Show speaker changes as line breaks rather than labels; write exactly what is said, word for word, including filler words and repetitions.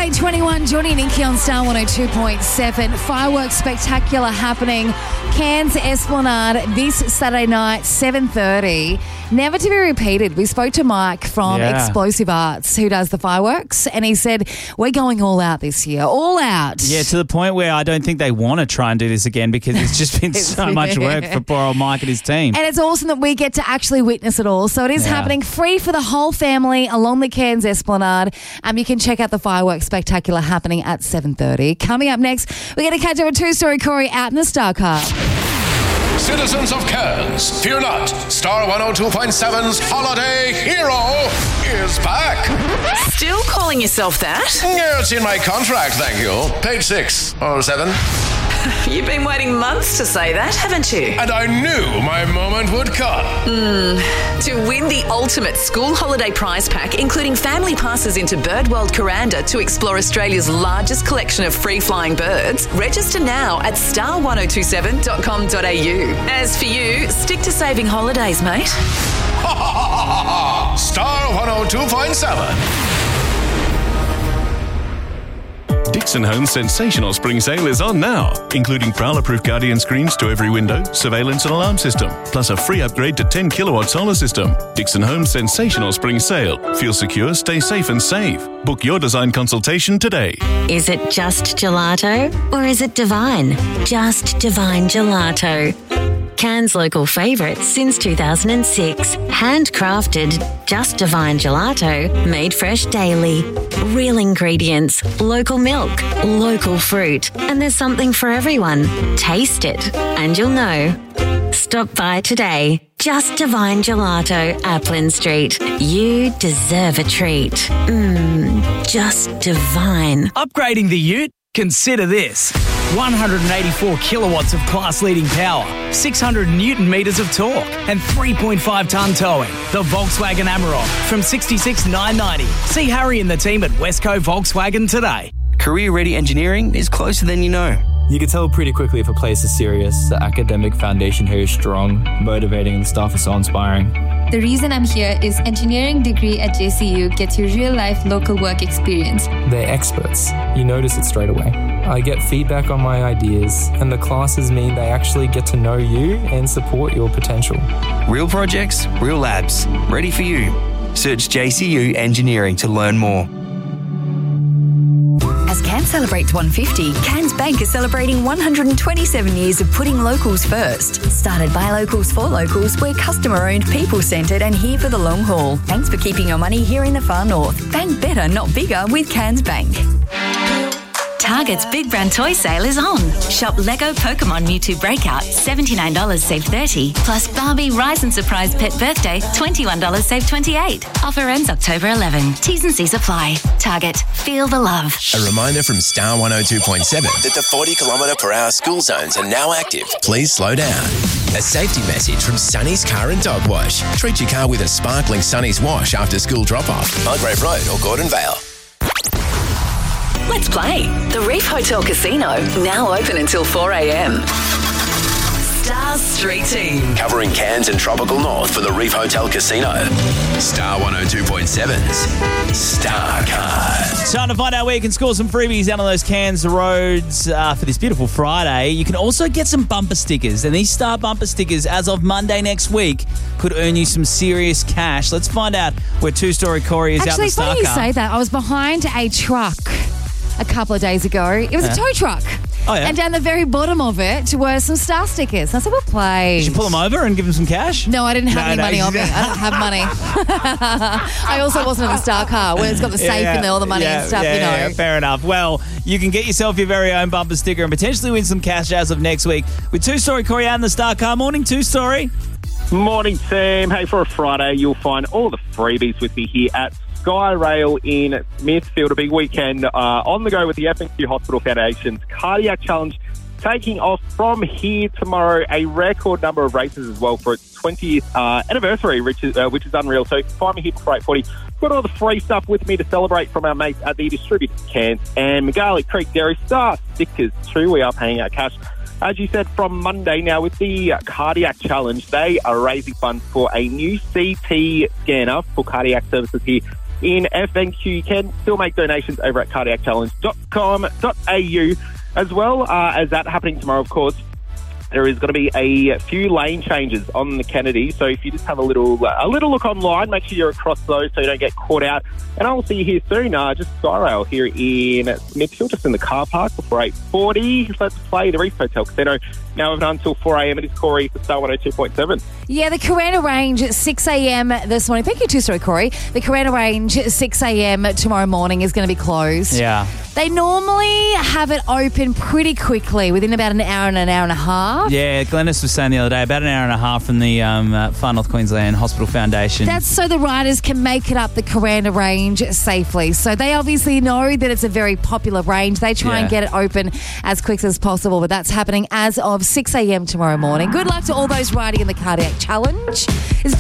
eight twenty-one, Johnny and Inky on Star one oh two point seven. Fireworks spectacular happening. Cairns Esplanade this Saturday night, seven thirty. Never to be repeated. We spoke to Mike from
Yeah.
Explosive Arts, who does the fireworks, and he said, we're going all out this year. All out.
Yeah, to the point where I don't think they want to try and do this again because it's just been so much work for poor old Mike and his team.
And it's awesome that we get to actually witness it all. So it is
Yeah.
happening free for the whole family along the Cairns Esplanade. Um, you can check out the fireworks spectacular happening at seven thirty. Coming up next, we're going to catch up with two-story Corey out in the Star Car.
Citizens of Cairns, fear not. Star one oh two point seven's Holiday Hero is back.
Still calling yourself that?
Yeah, it's in my contract, thank you. Page six or seven.
You've been waiting months to say that, haven't you?
And I knew my moment would come.
To win the ultimate school holiday prize pack, including family passes into Birdworld Kuranda to explore Australia's largest collection of free-flying birds, register now at star one oh two seven dot com dot a u. As for you, stick to saving holidays, mate.
Ha ha ha ha ha! Star one oh two point seven.
Dixon Homes' sensational spring sale is on now, including Prowler-proof Guardian screens to every window, surveillance and alarm system, plus a free upgrade to ten kilowatt solar system. Dixon Homes' sensational spring sale. Feel secure, stay safe and save. Book your design consultation today.
Is it just gelato or is it divine? Just divine gelato. Cairns' local favourite since two thousand six. Handcrafted, just divine gelato, made fresh daily. Real ingredients, local milk, local fruit, and there's something for everyone. Taste it and you'll know. Stop by today. Just Divine Gelato, Applin Street. You deserve a treat. Mmm, just divine.
Upgrading the ute? Consider this. one hundred eighty-four kilowatts of class-leading power, six hundred newton metres of torque, and three point five tonne towing. The Volkswagen Amarok from sixty-six thousand nine hundred ninety. See Harry and the team at Westco Volkswagen today.
Career-ready engineering is closer than you know.
You can tell pretty quickly if a place is serious. The academic foundation here is strong, motivating, and the staff is so inspiring.
The reason I'm here is engineering degree at J C U gets you real-life local work experience.
They're experts. You notice it straight away. I get feedback on my ideas, and the classes mean they actually get to know you and support your potential.
Real projects, real labs, ready for you. Search J C U Engineering to learn more.
As Cairns celebrates one hundred fifty, Cairns Bank is celebrating one hundred twenty-seven years of putting locals first. Started by locals for locals, we're customer-owned, people-centred and here for the long haul. Thanks for keeping your money here in the far north. Bank better, not bigger with Cairns Bank.
Target's Big Brand Toy Sale is on. Shop Lego Pokemon Mewtwo Breakout, seventy-nine dollars save thirty dollars. Plus Barbie Rise and Surprise Pet Birthday, twenty-one dollars save twenty-eight dollars. Offer ends October eleventh. T's and C's apply. Target, feel the love.
A reminder from Star one oh two point seven that the forty kilometre per hour school zones are now active. Please slow down. A safety message from Sunny's Car and Dog Wash. Treat your car with a sparkling Sunny's wash after school drop-off. Mulgrave Road or Gordon Vale.
Let's play. The Reef Hotel Casino, now open until four a.m. Stars Street Team.
Covering Cairns and Tropical North for the Reef Hotel Casino. Star one oh two point seven's Star Card.
Time to find out where you can score some freebies out on those Cairns roads uh, for this beautiful Friday. You can also get some bumper stickers, and these Star bumper stickers, as of Monday next week, could earn you some serious cash. Let's find out where two-story Corey is out in
Actually,
the Star
funny you
Car.
say that. I was behind a truck a couple of days ago. It was
Yeah.
a tow truck.
Oh, yeah.
And down the very bottom of it were some star stickers. And I said, we'll play.
Did you pull them over and give them some cash?
No, I didn't have
No,
any
no,
money on me. I don't have money. I also wasn't in the Star Car where it's got the safe
Yeah,
in there, all the money
yeah,
and stuff,
yeah,
you know.
yeah, fair enough. Well, you can get yourself your very own bumper sticker and potentially win some cash as of next week with two-story Corey out in the Star Car. Morning, two-story.
Morning, team. Hey, for a Friday, you'll find all the freebies with me here at Sky Rail in Smithfield. A big weekend uh, on the go with the F and Q Hospital Foundation's Cardiac Challenge taking off from here tomorrow. A record number of races as well for its twentieth uh, anniversary, which is, uh, which is unreal. So find me here for eight forty. Got all the free stuff with me to celebrate from our mates at the distributors Cairns and Megali Creek Dairy. Star stickers too. We are paying out cash, as you said, from Monday. Now, with the Cardiac Challenge, they are raising funds for a new C T scanner for cardiac services here in F N Q. You can still make donations over at cardiac challenge dot com dot a u. As well uh, as that happening tomorrow, of course, there is going to be a few lane changes on the Kennedy. So if you just have a little uh, a little look online, make sure you're across those so you don't get caught out. And I will see you here soon. Uh, just Skyrail here in Smithfield, just in the car park before eight forty. Let's play the Reef Hotel Casino. Now we've done until four a.m. It is Corey for Star one oh two point seven.
Yeah, the Carana Range at six a.m. this morning. Thank you too, sorry, Corey. The Carana Range at six a.m. tomorrow morning is going to be closed.
Yeah.
They normally have it open pretty quickly, within about an hour and an hour and a half.
Yeah, Glennis was saying the other day, about an hour and a half from the um, uh, Far North Queensland Hospital Foundation.
That's so the riders can make it up the Carana Range safely. So they obviously know that it's a very popular range. They try
Yeah.
and get it open as quick as possible, but that's happening as of six a.m. tomorrow morning. Good luck to all those riding in the Cardiac Challenge. It's